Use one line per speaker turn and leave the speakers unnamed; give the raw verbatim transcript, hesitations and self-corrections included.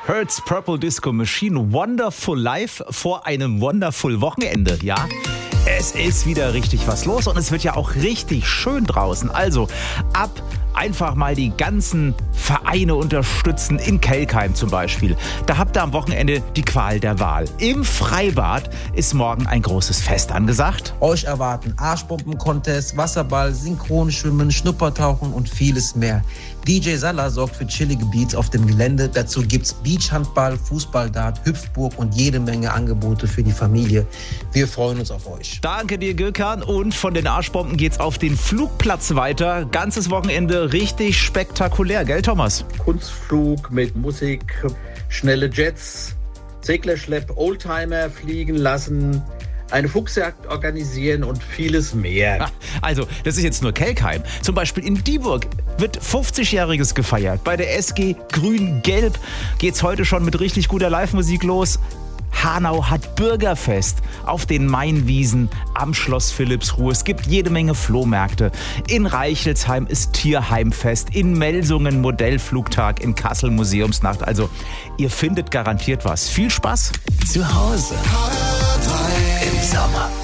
Hertz Purple Disco Machine, Wonderful Life vor einem Wonderful Wochenende, ja? Es ist wieder richtig was los und es wird ja auch richtig schön draußen. Also ab einfach mal die ganzen Vereine unterstützen, in Kelkheim zum Beispiel. Da habt ihr am Wochenende die Qual der Wahl. Im Freibad ist morgen ein großes Fest angesagt.
Euch erwarten Arschbomben-Contest, Wasserball, Synchronschwimmen, Schnuppertauchen und vieles mehr. D J Salah sorgt für chillige Beats auf dem Gelände. Dazu gibt's Beachhandball, Fußballdart, Hüpfburg und jede Menge Angebote für die Familie. Wir freuen uns auf euch.
Danke dir, Gökhan. Und von den Arschbomben geht's auf den Flugplatz weiter. Ganzes Wochenende richtig spektakulär, gell, Thomas?
Kunstflug mit Musik, schnelle Jets, Seglerschlepp, Oldtimer fliegen lassen, eine Fuchsjagd organisieren und vieles mehr.
Also, das ist jetzt nur Kelkheim. Zum Beispiel in Dieburg wird fünfzigjähriges gefeiert. Bei der S G Grün-Gelb geht's heute schon mit richtig guter Live-Musik los. Hanau hat Bürgerfest auf den Mainwiesen am Schloss Philippsruhe. Es gibt jede Menge Flohmärkte. In Reichelsheim ist Tierheimfest. In Melsungen Modellflugtag. In Kassel Museumsnacht. Also, ihr findet garantiert was. Viel Spaß zu Hause im Sommer.